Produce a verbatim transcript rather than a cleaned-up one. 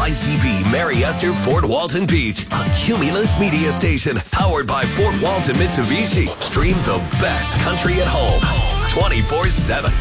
Y C B, Mary Esther, Fort Walton Beach. A Cumulus media station powered by Fort Walton Mitsubishi. Stream the best country at home twenty-four seven.